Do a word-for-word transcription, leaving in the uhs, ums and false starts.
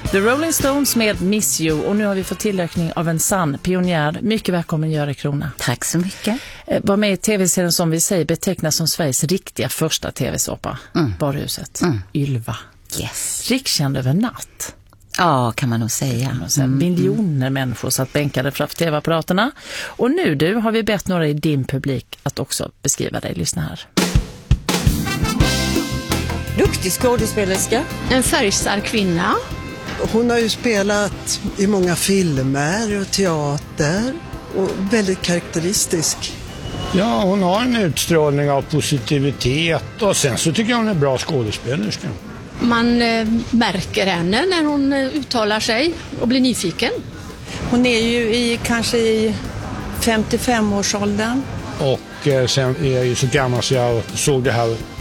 The Rolling Stones med Miss You, och nu har vi fått tillökning av en sann pionjär. Mycket välkommen Göra Krona. Tack så mycket. Var med i tv-serien som vi säger betecknas som Sveriges riktiga första tv-såpa. Mm. Barhuset. Mm. Ylva. Yes. Rikskänd över natt. Ja, kan man nog säga. Man säga. Mm. Miljoner människor satt bänkade framför tv-apparaterna. Och nu du har vi bett några i din publik att också beskriva dig. Lyssna här. Duktig skådespelerska. En färgstark kvinna. Hon har ju spelat i många filmer och teater och väldigt karaktäristisk. Ja, hon har en utstrålning av positivitet och sen så tycker jag hon är bra skådespelerska. Man eh, märker henne när hon eh, uttalar sig och blir nyfiken. Hon är ju i, kanske i femtiofem-årsåldern. Och eh, sen är jag ju så gammal så jag såg det här